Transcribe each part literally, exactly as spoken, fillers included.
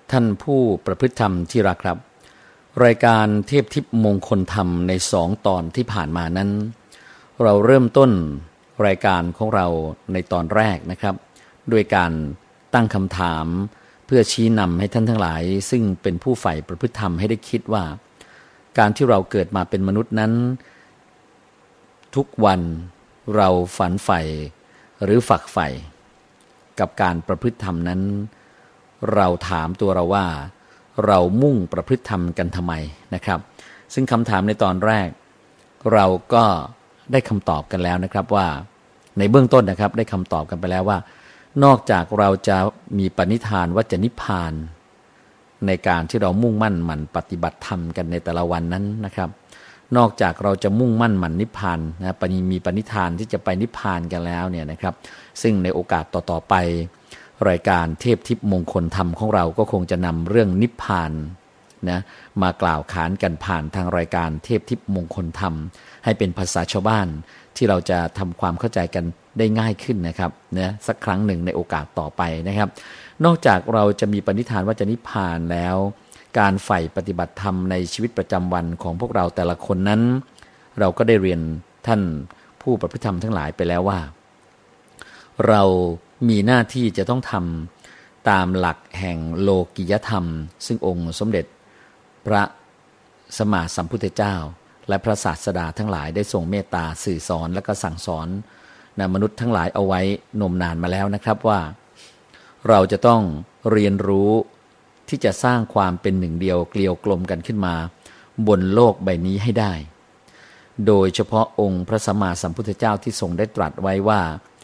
ท่านผู้ประพฤติธรรมที่รักครับรายการเทพทิพย์มงคลธรรมในสองตอนที่ผ่านมานั้นเราเริ่มต้นรายการของเราในตอนแรกนะครับด้วยการตั้งคำถามเพื่อชี้นำให้ท่านทั้งหลายซึ่งเป็นผู้ใฝ่ประพฤติธรรมให้ได้คิดว่าการที่เราเกิดมาเป็นมนุษย์นั้นทุกวันเราฝันใฝ่หรือฝักใฝ่กับการประพฤติธรรมนั้นเราถามตัวเราว่าเรามุ่งประพฤติธรรมกันทำไมนะครับซึ่งคำถามในตอนแรกเราก็ได้คำตอบกันแล้วนะครับว่าในเบื้องต้นนะครับได้คำตอบกันไปแล้วว่านอกจากเราจะมีปณิธานว่าจะนิพพานในการที่เรามุ่งมั่นหมั่นปฏิบัติธรรมกันในแต่ละวันนั้นนะครับนอกจากเราจะมุ่งมั่นหมั่นนิพพานนะมีปณิธานที่จะไปนิพพานกันแล้วเนี่ยนะครับซึ่งในโอกาสต่อๆไปรายการเทพทิพย์มงคลธรรมของเราก็คงจะนำเรื่องนิพพานนะมากล่าวขานกันผ่านทางรายการเทพทิพย์มงคลธรรมให้เป็นภาษาชาวบ้านที่เราจะทำความเข้าใจกันได้ง่ายขึ้นนะครับนะสักครั้งหนึ่งในโอกาสต่อไปนะครับนอกจากเราจะมีปณิธานว่าจะนิพพานแล้วการใฝ่ปฏิบัติธรรมในชีวิตประจำวันของพวกเราแต่ละคนนั้นเราก็ได้เรียนท่านผู้ประพฤติธรรมทั้งหลายไปแล้วว่าเรามีหน้าที่จะต้องทำตามหลักแห่งโลกิยธรรมซึ่งองค์สมเด็จพระสัมมาสัมพุทธเจ้าและพระศาสดาทั้งหลายได้ทรงเมตตาสื่อสอนและก็สั่งสอนนะมนุษย์ทั้งหลายเอาไว้นมนานมาแล้วนะครับว่าเราจะต้องเรียนรู้ที่จะสร้างความเป็นหนึ่งเดียวเกลียวกลมกันขึ้นมาบนโลกใบนี้ให้ได้โดยเฉพาะองค์พระสัมมาสัมพุทธเจ้าที่ทรงได้ตรัสไว้ว่า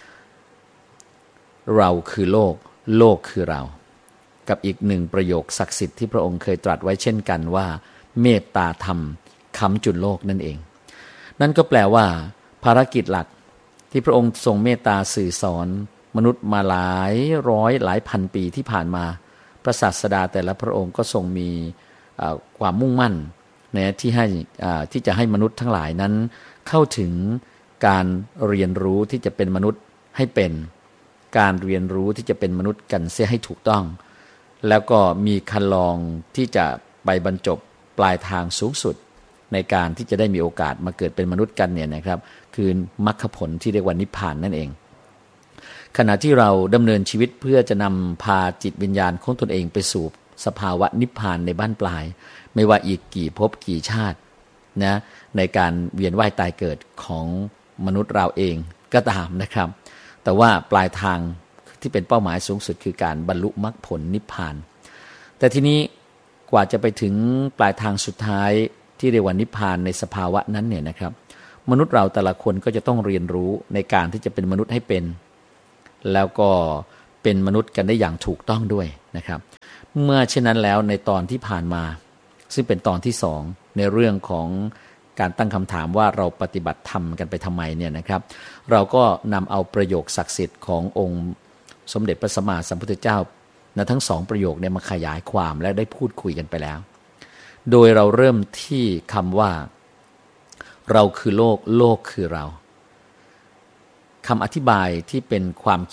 เราคือโลกโลกคือเรากับอีกหนึ่งประโยคศักดิ์สิทธิ์ที่พระองค์เคยตรัสไว้เช่นกันว่าเมตตาธรรมค้ำจุนโลกนั่นเองนั่นก็แปลว่าภารกิจหลักที่พระองค์ทรงเมตตาสื่อสอนมนุษย์มาหลายร้อยหลายพันปีที่ผ่านมาพระศาสดาแต่ละพระองค์ก็ทรงมีความมุ่งมั่นนะที่ให้ที่จะให้มนุษย์ทั้งหลายนั้นเข้าถึงการเรียนรู้ที่จะเป็นมนุษย์ให้เป็นการเรียนรู้ที่จะเป็นมนุษย์กันเสียให้ถูกต้องแล้วก็มีคันลองที่จะไปบรรจบปลายทางสูงสุดในการที่จะได้มีโอกาสมาเกิดเป็นมนุษย์กันเนี่ยนะครับคือมรรคผลที่เรียกว่านิพพานนั่นเองขณะที่เราดำเนินชีวิตเพื่อจะนำพาจิตวิญญาณของตนเองไปสู่สภาวะนิพพานในบ้านปลายไม่ว่าอีกกี่ภพกี่ชาตินะในการเวียนว่ายตายเกิดของมนุษย์เราเองก็ตามนะครับแต่ว่าปลายทางที่เป็นเป้าหมายสูงสุดคือการบรรลุมรรคผลนิพพานแต่ทีนี้กว่าจะไปถึงปลายทางสุดท้ายที่เรียกว่านิพพานในสภาวะนั้นเนี่ยนะครับมนุษย์เราแต่ละคนก็จะต้องเรียนรู้ในการที่จะเป็นมนุษย์ให้เป็นแล้วก็เป็นมนุษย์กันได้อย่างถูกต้องด้วยนะครับเมื่อเช่นนั้นแล้วในตอนที่ผ่านมาซึ่งเป็นตอนที่สองในเรื่องของการตั้งคำถามว่าเราปฏิบัติธรรมกันไปทำไมเนี่ยนะครับเราก็นำเอาประโยคศักดิ์สิทธิ์ขององค์สมเด็จพระสัมมาสัมพุทธเจ้านะทั้งสองประโยคเนี่ยมาขยายความและได้พูดคุยกันไปแล้วโดยเราเริ่มที่คำว่าเราคือโลกโลกคือเราคำอธิบายที่เป็นความ